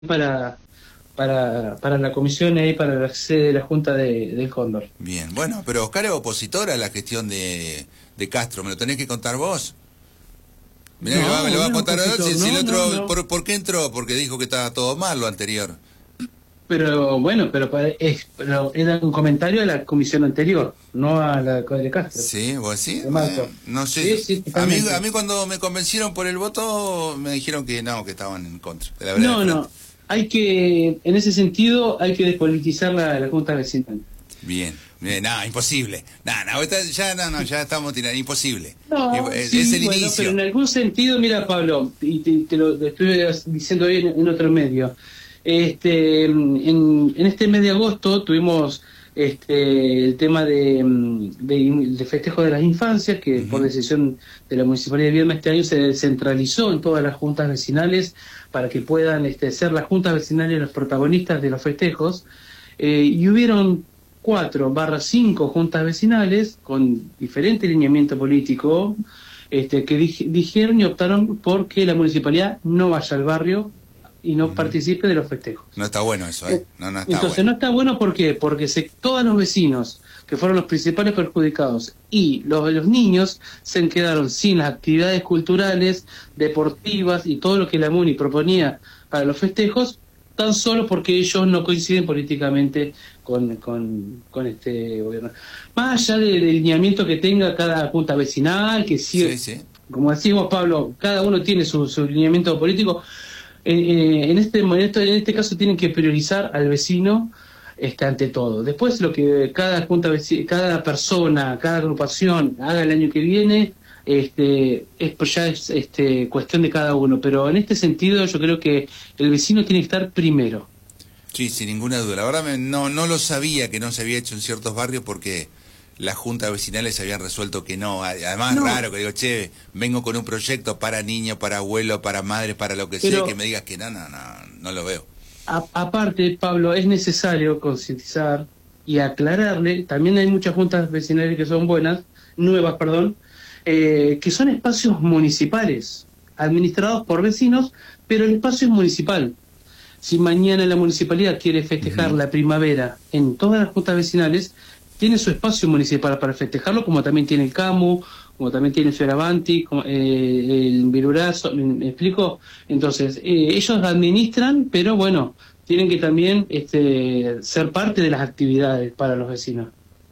para, para la comisión ahí, para la sede de la Junta del Cóndor. Bien, bueno, pero Oscar es opositor a la gestión de Castro, ¿me lo tenés que contar vos? Mirá, No, me lo va a no, contar ahora, si el otro, no. ¿por qué entró? Porque dijo que estaba todo mal lo anterior. Pero bueno, pero era un comentario a la comisión anterior, no a la de Castro. Sí, vos sí, De Marco. no Sí, sé. sí, A totalmente. mí cuando me convencieron por el voto, me dijeron que no, que estaban en contra, de la verdad de No, frente. no. En ese sentido, hay que despolitizar la Junta Vecinal. Bien, bien, no, imposible. Ya estamos tirando, imposible. No, Es sí, el bueno, pero inicio. en algún sentido, mira, Pablo, y te lo estuve diciendo hoy en otro medio. En este mes de agosto tuvimos el tema de festejo de las infancias, que por Ujú. decisión de la Municipalidad de Viedma este año se descentralizó en todas las juntas vecinales para que puedan ser las juntas vecinales los protagonistas de los festejos. Y hubieron 4/5 juntas vecinales con diferente lineamiento político, que dijeron y optaron por que la municipalidad no vaya al barrio y no Ujú. participe de los festejos. No está bueno eso, ¿eh? No, no está Entonces bueno. no está bueno, ¿por qué? Porque todos los vecinos, que fueron los principales perjudicados, y los niños se quedaron sin las actividades culturales, deportivas y todo lo que la MUNI proponía para los festejos, tan solo porque ellos no coinciden políticamente con este gobierno. Más allá del lineamiento que tenga cada junta vecinal, que Sí, sí, sí. como decimos, Pablo, cada uno tiene su lineamiento político. En este caso tienen que priorizar al vecino, ante todo. Después lo que cada persona, cada agrupación haga el año que viene, ya es cuestión de cada uno. Pero en este sentido yo creo que el vecino tiene que estar primero. Sí, sin ninguna duda. La verdad no lo sabía que no se había hecho en ciertos barrios porque las juntas vecinales habían resuelto que no. Además es No, raro que digo, che, vengo con un proyecto para niños, para abuelos, para madres, para lo que sea, y que pero me digas que no lo veo. aparte, Pablo, es necesario concientizar y aclararle, también hay muchas juntas vecinales que son nuevas, perdón, que son espacios municipales, administrados por vecinos, pero el espacio es municipal. Si mañana la municipalidad quiere festejar Ujú. la primavera en todas las juntas vecinales, tiene su espacio municipal para festejarlo, como también tiene el CAMU, como también tiene el Fioravanti, el Virurazo, ¿me explico? Entonces, ellos administran, pero bueno, tienen que también ser parte de las actividades para los vecinos.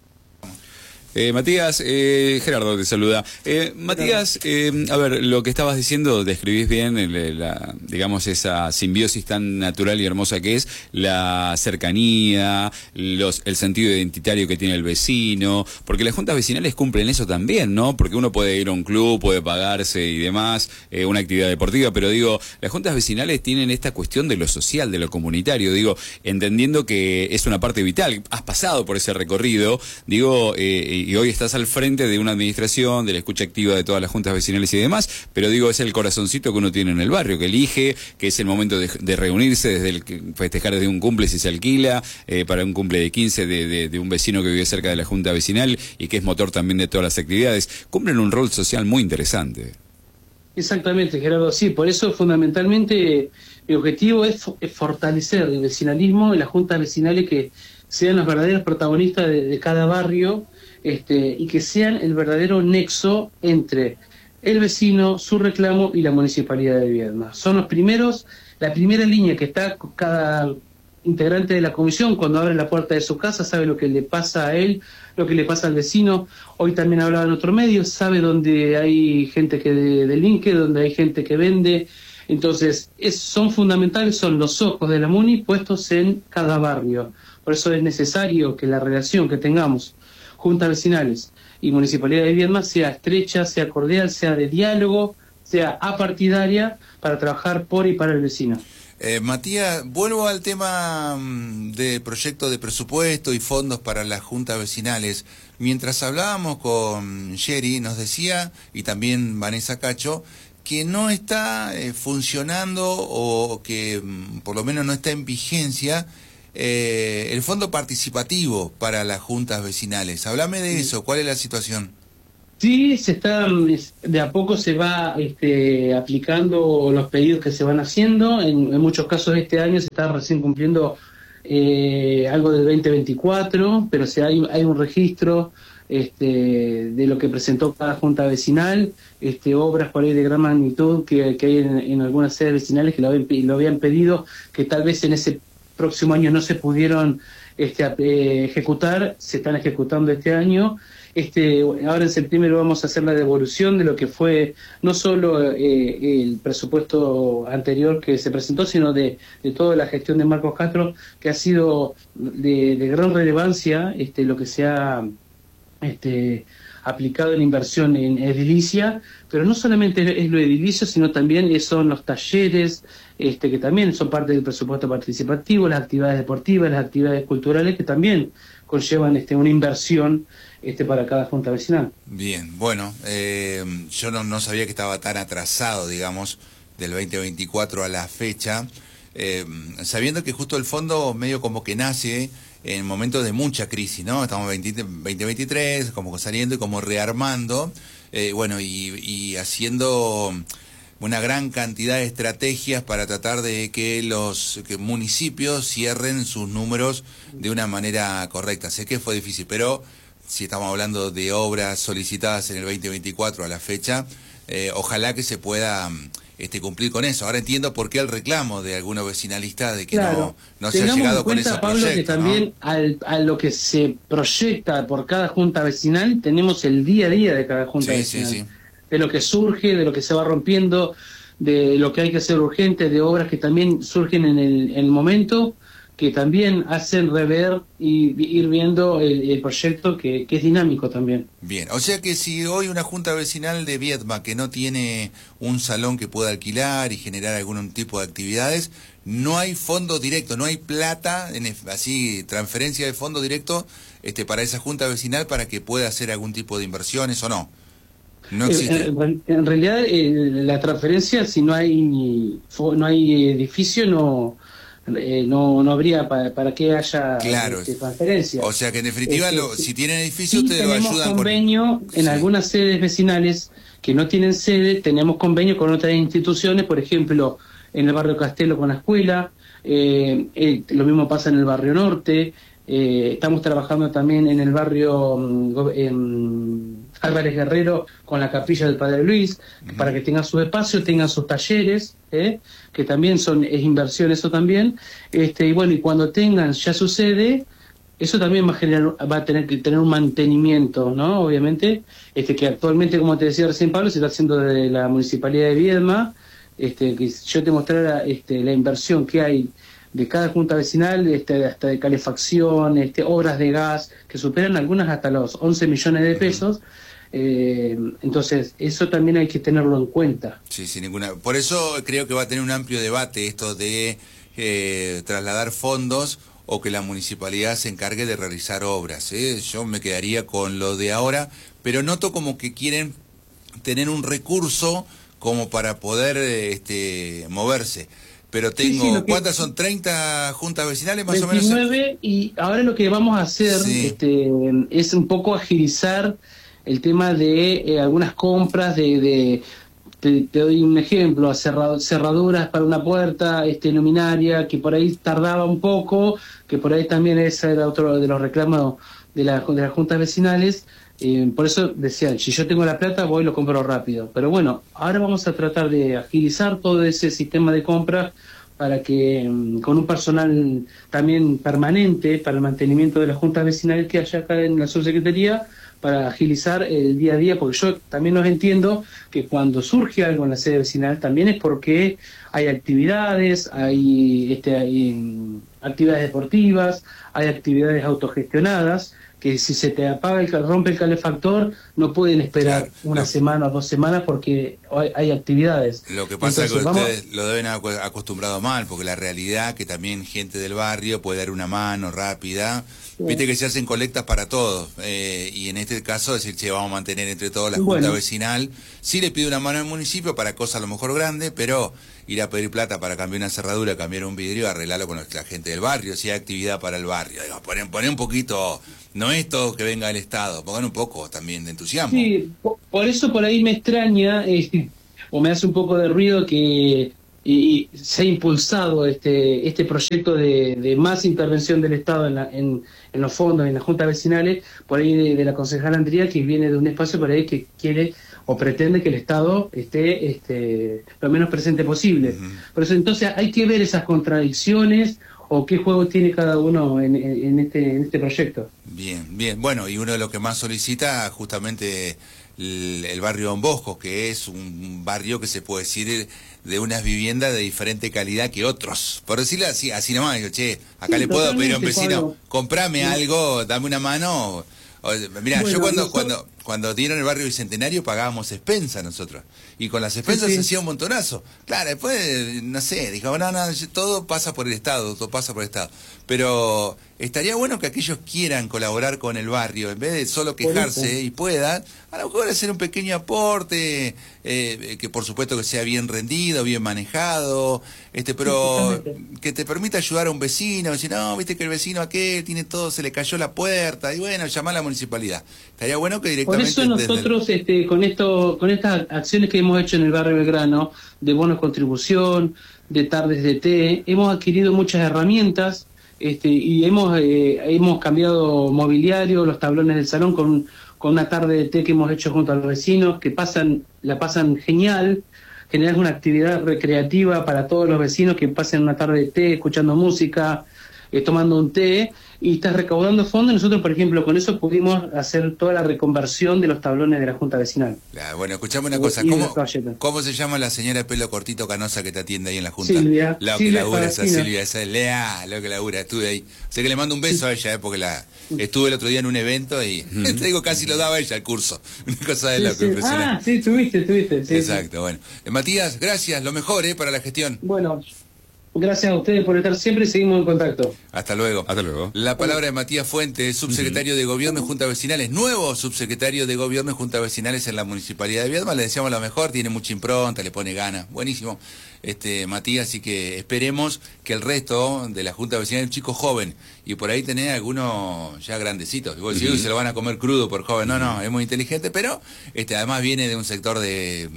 Matías, Gerardo te saluda. Claro. Matías, a ver, lo que estabas diciendo, describís bien, digamos, esa simbiosis tan natural y hermosa que es, la cercanía, el sentido identitario que tiene el vecino, porque las juntas vecinales cumplen eso también, ¿no? Porque uno puede ir a un club, puede pagarse y demás, una actividad deportiva, pero digo, las juntas vecinales tienen esta cuestión de lo social, de lo comunitario, digo, entendiendo que es una parte vital, has pasado por ese recorrido, digo, y hoy estás al frente de una administración, de la escucha activa de todas las juntas vecinales y demás, pero digo, es el corazoncito que uno tiene en el barrio, que elige, que es el momento de reunirse, desde festejar desde un cumple si se alquila, para un cumple de 15 de un vecino que vive cerca de la junta vecinal y que es motor también de todas las actividades. Cumplen un rol social muy interesante. Exactamente, Gerardo. Sí, por eso fundamentalmente mi objetivo es fortalecer el vecinalismo y las juntas vecinales que sean los verdaderos protagonistas de cada barrio, y que sean el verdadero nexo entre el vecino, su reclamo y la municipalidad de Viedma. Son los primeros, la primera línea que está cada integrante de la comisión cuando abre la puerta de su casa, sabe lo que le pasa a él, lo que le pasa al vecino. Hoy también hablaba en otro medio, sabe dónde hay gente que delinque, dónde hay gente que vende. Entonces, son fundamentales, son los ojos de la MUNI puestos en cada barrio. Por eso es necesario que la relación que tengamos, juntas vecinales y Municipalidad de Viedma, sea estrecha, sea cordial, sea de diálogo, sea apartidaria, para trabajar por y para el vecino. Matías, vuelvo al tema de proyecto de presupuesto y fondos para las juntas vecinales. Mientras hablábamos con Sherry, nos decía, y también Vanessa Cacho, que no está funcionando o que por lo menos no está en vigencia el fondo participativo para las juntas vecinales. Háblame de eso, ¿cuál es la situación? Sí, de a poco se va aplicando los pedidos que se van haciendo. En muchos casos este año se está recién cumpliendo algo del 2024, pero si hay un registro de lo que presentó cada junta vecinal, obras por ahí de gran magnitud que hay en algunas sedes vecinales que lo habían pedido, que tal vez en ese próximo año no se pudieron ejecutar, se están ejecutando este año. Ahora en septiembre vamos a hacer la devolución de lo que fue no solo el presupuesto anterior que se presentó, sino de toda la gestión de Marcos Castro, que ha sido de gran relevancia lo que se ha aplicado en inversión en edilicia, pero no solamente es lo edilicio, sino también son los talleres, que también son parte del presupuesto participativo, las actividades deportivas, las actividades culturales, que también conllevan una inversión para cada junta vecinal. Bien, bueno, yo no sabía que estaba tan atrasado, digamos, del 2024 a la fecha, sabiendo que justo el fondo medio como que nace en momentos de mucha crisis, ¿no? Estamos en 2023, como saliendo y como rearmando, bueno, y haciendo una gran cantidad de estrategias para tratar de que los municipios cierren sus números de una manera correcta. Sé que fue difícil, pero si estamos hablando de obras solicitadas en el 2024 a la fecha, ojalá que se pueda cumplir con eso. Ahora entiendo por qué el reclamo de algunos vecinalistas de que claro, no se ha llegado con esos Pablo, proyectos, que también, ¿no? a lo que se proyecta por cada junta vecinal, tenemos el día a día de cada junta vecinal. Sí. De lo que surge, de lo que se va rompiendo, de lo que hay que hacer urgente, de obras que también surgen en el momento, que también hacen rever y ir viendo el proyecto que es dinámico también. Bien, o sea que si hoy una junta vecinal de Viedma que no tiene un salón que pueda alquilar y generar algún tipo de actividades, no hay fondo directo, no hay plata, así transferencia de fondo directo para esa junta vecinal para que pueda hacer algún tipo de inversiones o no. No existe. En realidad la transferencia, si no hay edificio, no habría para que haya transferencia. O sea que en definitiva si tienen edificios ustedes lo ayudan con convenio en algunas sedes vecinales que no tienen sede, tenemos convenio con otras instituciones, por ejemplo en el barrio Castelo con la escuela, lo mismo pasa en el barrio Norte, estamos trabajando también en el barrio Álvarez Guerrero con la capilla del Padre Luis, para que tengan sus espacios, tengan sus talleres, que también es inversión eso también, y bueno, y cuando tengan ya su sede, eso también va a tener que tener un mantenimiento, ¿no? Obviamente, que actualmente, como te decía recién Pablo, se está haciendo desde la Municipalidad de Viedma, que yo te mostrara la inversión que hay de cada junta vecinal, hasta de calefacción, obras de gas, que superan algunas hasta los 11 millones de pesos. Entonces eso también hay que tenerlo en cuenta. Sí, sin ninguna. Por eso creo que va a tener un amplio debate esto de trasladar fondos o que la municipalidad se encargue de realizar obras. Yo me quedaría con lo de ahora, pero noto como que quieren tener un recurso como para poder moverse. Pero tengo, ¿cuántas son? ¿30 juntas vecinales más 29, o menos? Y ahora lo que vamos a hacer es un poco agilizar el tema de algunas compras te doy un ejemplo, cerraduras para una puerta, luminaria, que por ahí tardaba un poco, que por ahí también ese era otro de los reclamos de las juntas vecinales. Por eso decían, si yo tengo la plata voy y lo compro rápido. Pero bueno, ahora vamos a tratar de agilizar todo ese sistema de compra para que con un personal también permanente para el mantenimiento de las juntas vecinales que haya acá en la subsecretaría, para agilizar el día a día, porque yo también los entiendo que cuando surge algo en la sede vecinal también es porque hay actividades, hay actividades deportivas, hay actividades autogestionadas, que si se te apaga rompe el calefactor, no pueden esperar una semana o 2 semanas porque hay actividades. Lo que pasa es que ustedes lo deben haber acostumbrado mal, porque la realidad que también gente del barrio puede dar una mano rápida. Sí. Viste que se hacen colectas para todos, y en este caso decir, che, vamos a mantener entre todos la junta vecinal. Sí le pide una mano al municipio para cosas a lo mejor grandes, pero ir a pedir plata para cambiar una cerradura, cambiar un vidrio, arreglarlo con la gente del barrio, si hay actividad para el barrio. Digo, poner un poquito No es todo que venga del Estado, pongan un poco también de entusiasmo. Sí, por eso por ahí me extraña, o me hace un poco de ruido que se ha impulsado este proyecto de más intervención del Estado en los fondos, en las juntas vecinales, por ahí de la concejala Andrea, que viene de un espacio por ahí que quiere o pretende que el Estado esté lo menos presente posible. Por eso entonces hay que ver esas contradicciones o qué juego tiene cada uno en este proyecto. Bien, bien. Bueno, y uno de los que más solicita justamente el barrio Don Bosco, que es un barrio que se puede decir de unas viviendas de diferente calidad que otros. Por decirlo así, así nomás, digo, che, acá sí, le puedo pedir a un vecino, Pablo, comprame algo, dame una mano. Mirá, bueno, yo cuando dieron el barrio Bicentenario pagábamos expensas nosotros. Y con las expensas se hacía un montonazo. Claro, después, no sé, dijo, no, todo pasa por el Estado, todo pasa por el Estado. Pero estaría bueno que aquellos quieran colaborar con el barrio, en vez de solo quejarse y puedan, a lo mejor hacer un pequeño aporte, que por supuesto que sea bien rendido, bien manejado, pero que te permita ayudar a un vecino, decir, no, viste que el vecino aquel tiene todo, se le cayó la puerta, y bueno, llamar a la municipalidad. Estaría bueno que directamente... Por eso nosotros, con estas acciones que hemos hecho en el barrio Belgrano, de bonos contribución, de tardes de té, hemos adquirido muchas herramientas, y hemos cambiado mobiliario, los tablones del salón con una tarde de té que hemos hecho junto a los vecinos, que la pasan genial. Generar una actividad recreativa para todos los vecinos que pasen una tarde de té, escuchando música, tomando un té, y estás recaudando fondos. Nosotros, por ejemplo, con eso pudimos hacer toda la reconversión de los tablones de la Junta Vecinal. Bueno, escuchame una cosa, ¿cómo se llama la señora de pelo cortito canosa que te atiende ahí en la Junta? Silvia. La que labura, esa Silvia, esa es Lea, lo que labura, estuve ahí. O sea que le mando un beso a ella, porque estuve el otro día en un evento y te digo, casi lo daba ella el curso. Una cosa de loco, impresionante. Sí, tuviste. Sí, exacto, bueno. Matías, gracias, lo mejor para la gestión. Bueno, gracias a ustedes por estar siempre y seguimos en contacto. Hasta luego. Hasta luego. La palabra de Matías Fuentes, subsecretario de Gobierno y Juntas Vecinales, nuevo subsecretario de Gobierno y Juntas Vecinales en la Municipalidad de Viedma. Le deseamos lo mejor, tiene mucha impronta, le pone ganas. Buenísimo, Matías, así que esperemos que el resto de la Junta Vecinal, un chico joven, y por ahí tenés algunos ya grandecitos. Y vos decís, se lo van a comer crudo por joven. No, es muy inteligente, pero además viene de un sector de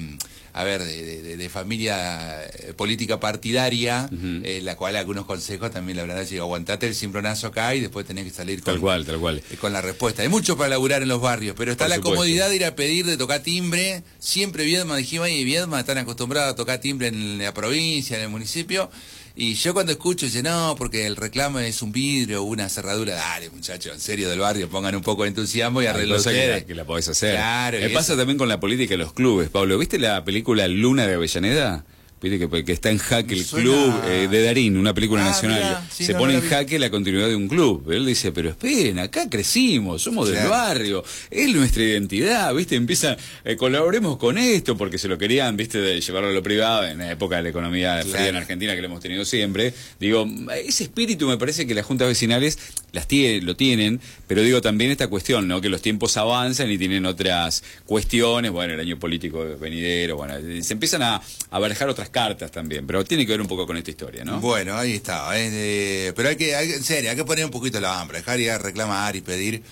familia política partidaria, la cual algunos consejos también le habrán dicho, aguantate el cimbronazo acá y después tenés que salir tal cual. Con la respuesta. Hay mucho para laburar en los barrios, pero está la comodidad de ir a pedir, de tocar timbre. Siempre Viedma, dijimos, y Viedma están acostumbrados a tocar timbre en la provincia, en el municipio. Y yo cuando escucho, dice, no, porque el reclamo es un vidrio o una cerradura. Dale, muchachos, en serio, del barrio, pongan un poco de entusiasmo y arreglo ustedes. Que la podés hacer. Claro. Me pasa también con la política de los clubes, Pablo. ¿Viste la película Luna de Avellaneda? Viste que está en jaque el club de Darín, una película nacional. Mirá, sí, se pone en jaque la continuidad de un club. Él dice, pero esperen, acá crecimos, somos del barrio, es nuestra identidad, ¿viste? Empieza, colaboremos con esto, porque se lo querían, ¿viste? De llevarlo a lo privado, en la época de la economía fría en Argentina, que lo hemos tenido siempre. Digo, ese espíritu me parece que las juntas vecinales lo tienen, pero digo también esta cuestión, ¿no? Que los tiempos avanzan y tienen otras cuestiones, bueno, el año político venidero, bueno, se empiezan a barajar otras cartas también, pero tiene que ver un poco con esta historia, ¿no? Bueno, ahí está, pero en serio, hay que poner un poquito la hambre, dejar ir a reclamar y pedir.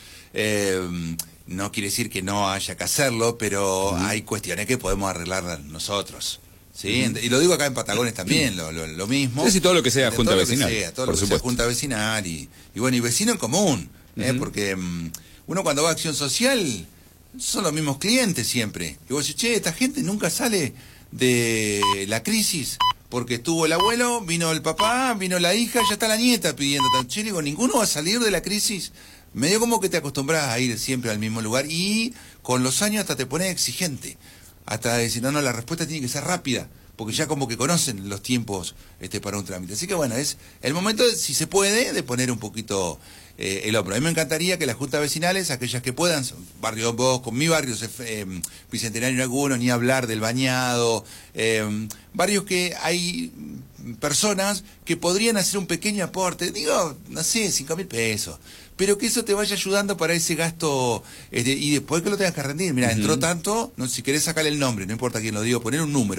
No quiere decir que no haya que hacerlo, pero hay cuestiones que podemos arreglar nosotros. ¿Sí? Y lo digo acá en Patagones también, lo mismo. Sí, todo lo que sea junta vecinal. Todo lo que sea junta vecinal y bueno, y vecino en común, porque uno cuando va a acción social son los mismos clientes siempre. Y vos decís, che, esta gente nunca sale de la crisis, porque estuvo el abuelo, vino el papá, vino la hija, ya está la nieta pidiendo. Che, digo, ninguno va a salir de la crisis. Medio como que te acostumbras a ir siempre al mismo lugar y con los años hasta te pones exigente. Hasta decir, no, la respuesta tiene que ser rápida, porque ya como que conocen los tiempos para un trámite. Así que bueno, es el momento, si se puede, de poner un poquito el hombro. A mí me encantaría que las juntas vecinales, aquellas que puedan, barrio Don Bosco, mi barrio, Bicentenario alguno, ni hablar del Bañado, barrios que hay personas que podrían hacer un pequeño aporte, digo, no sé, 5.000 pesos, pero que eso te vaya ayudando para ese gasto, y después que lo tengas que rendir. Mira, entró tanto, no, si querés sacarle el nombre, no importa quién lo diga, poner un número.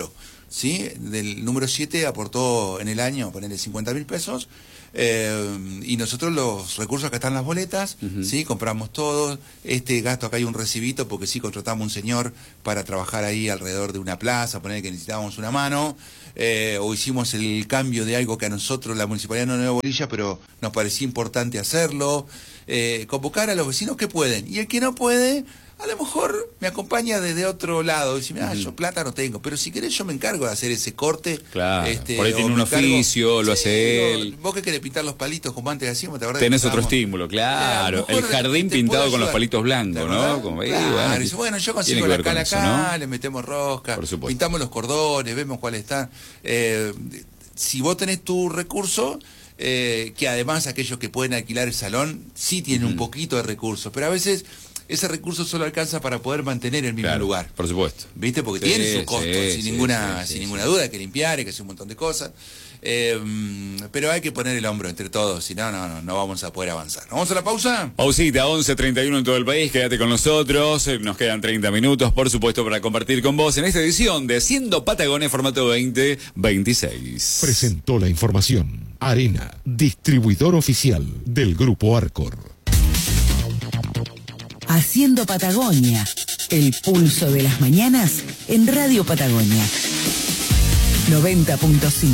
¿sí? Del número 7 aportó en el año, ponerle 50.000 pesos. Y nosotros los recursos, acá están las boletas, ¿sí? Compramos todo. Este gasto acá hay un recibito porque sí contratamos un señor para trabajar ahí alrededor de una plaza, poner que necesitábamos una mano. O hicimos el cambio de algo que a nosotros, la municipalidad no nos dio bolilla, pero nos parecía importante hacerlo. Convocar a los vecinos que pueden. Y el que no puede, a lo mejor me acompaña desde otro lado. Y dice, yo plata no tengo, pero si querés yo me encargo de hacer ese corte. Claro, por ahí tiene un oficio, lo hace él. Vos que querés pintar los palitos como antes hacíamos, ¿te acordás? Tenés otro estímulo, claro. El jardín pintado con los palitos blancos, ¿no? Como, claro, dice, bueno, yo consigo la cal acá, ¿no? Le metemos rosca, pintamos los cordones, vemos cuál está. Si vos tenés tu recurso, que además aquellos que pueden alquilar el salón sí tienen un poquito de recursos, pero a veces ese recurso solo alcanza para poder mantener el mismo lugar. Por supuesto. ¿Viste? Porque tiene sus costos, sin ninguna duda, hay que limpiar, hay que hacer un montón de cosas. Pero hay que poner el hombro entre todos, si no vamos a poder avanzar. ¿Vamos a la pausa? Pausita, 11:31 en todo el país, quédate con nosotros, nos quedan 30 minutos, por supuesto, para compartir con vos en esta edición de Haciendo Patagones, formato 2026. Presentó la información Arena, distribuidor oficial del Grupo Arcor. Haciendo Patagonia, el pulso de las mañanas en Radio Patagonia 90.5.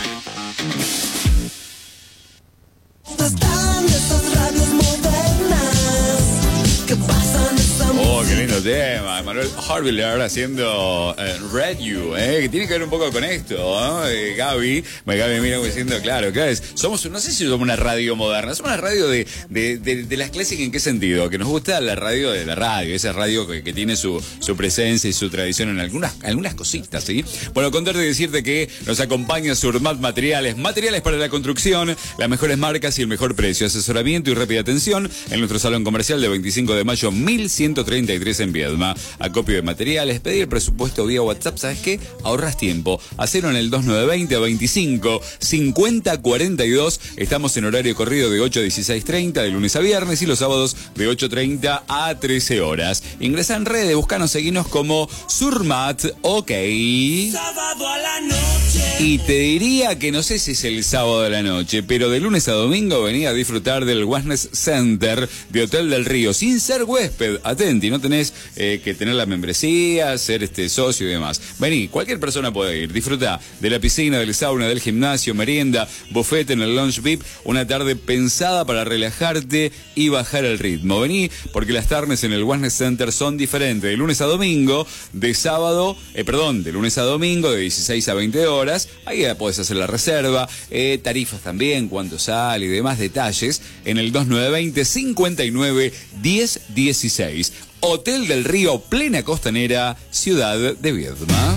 Oh, qué lindo tema. Manuel Harviller haciendo Red You, que tiene que ver un poco con esto, ¿no? Gaby mira como diciendo, claro, somos, no sé si somos una radio moderna, somos una radio de las clásicas. ¿En qué sentido? Que nos gusta la radio de la radio, esa radio que tiene su presencia y su tradición en algunas cositas, ¿sí? Bueno, contarte y decirte que nos acompaña Surmat Materiales para la construcción, las mejores marcas y el mejor precio, asesoramiento y rápida atención en nuestro salón comercial de 25 de mayo 1133 en Viedma. Acopio de materiales, pedir el presupuesto vía WhatsApp, ¿sabes qué? Ahorras tiempo. Hacelo en el 2920 a 25 50 42. Estamos en horario corrido de 8 a 16:30 de lunes a viernes y los sábados de 8:30 a 13 horas. Ingresá en redes, buscanos, seguinos como Surmat, ok. Sábado a la noche. Y te diría que no sé si es el sábado de la noche, pero de lunes a domingo venía a disfrutar del Wellness Center de Hotel del Río, sin ser huésped. Atenti, no tenés que tener la membresía, ser socio y demás. Vení, cualquier persona puede ir. Disfruta de la piscina, del sauna, del gimnasio, merienda, buffet en el lounge VIP. Una tarde pensada para relajarte y bajar el ritmo. Vení, porque las tardes en el Wellness Center son diferentes. De lunes a domingo, de lunes a domingo, de 16 a 20 horas. Ahí ya podés hacer la reserva. Tarifas también, cuánto sale y demás detalles. En el 2920 59 10 16. Hotel del Río, plena costanera, ciudad de Viedma.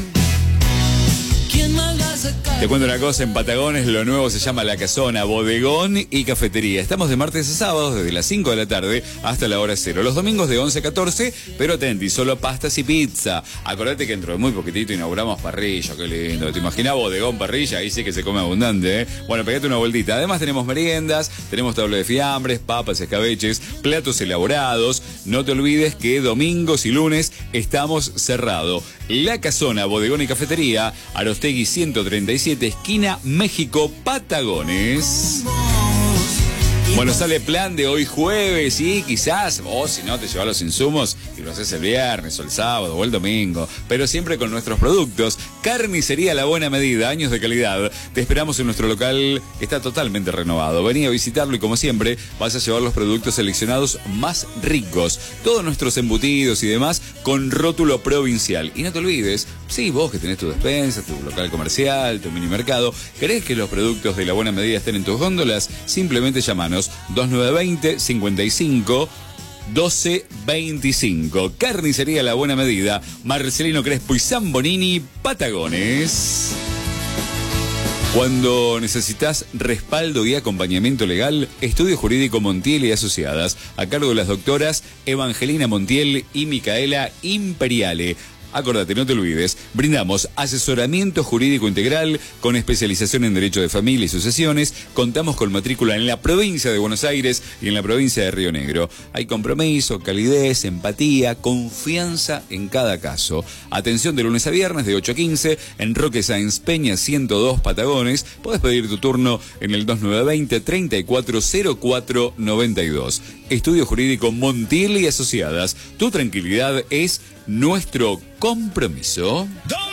Te cuento una cosa, en Patagones lo nuevo se llama La Casona, bodegón y cafetería. Estamos de martes a sábados desde las 5 de la tarde hasta la hora 0. Los domingos de 11 a 14, pero atenti, solo pastas y pizza. Acordate que dentro de muy poquitito inauguramos parrilla, qué lindo. ¿Te imaginas bodegón, parrilla? Ahí sí que se come abundante, ¿eh? Bueno, pegate una vueltita. Además tenemos meriendas, tenemos tabla de fiambres, papas, escabeches, platos elaborados. No te olvides que domingos y lunes estamos cerrados. La Casona, bodegón y cafetería, Arostegui 137, esquina México, Patagones. Bueno, sale plan de hoy jueves y quizás vos, si no, te llevas los insumos y lo haces el viernes o el sábado o el domingo, pero siempre con nuestros productos. Carnicería La Buena Medida, años de calidad. Te esperamos en nuestro local, que está totalmente renovado. Vení a visitarlo y como siempre vas a llevar los productos seleccionados más ricos. Todos nuestros embutidos y demás con rótulo provincial. Y no te olvides, si vos que tenés tu despensa, tu local comercial, tu mini mercado, querés que los productos de La Buena Medida estén en tus góndolas, simplemente llamanos 2920 55 1225. Carnicería La Buena Medida, Marcelino Crespo y Zambonini, Patagones. Cuando necesitas respaldo y acompañamiento legal, Estudio Jurídico Montiel y Asociadas, a cargo de las doctoras Evangelina Montiel y Micaela Imperiale. Acordate, no te olvides, brindamos asesoramiento jurídico integral con especialización en Derecho de Familia y Sucesiones. Contamos con matrícula en la provincia de Buenos Aires y en la provincia de Río Negro. Hay compromiso, calidez, empatía, confianza en cada caso. Atención de lunes a viernes de 8 a 15 en Roque Sáenz Peña 102 Patagones. Podés pedir tu turno en el 2920-340492. Estudio Jurídico Montiel y Asociadas. Tu tranquilidad es nuestro compromiso.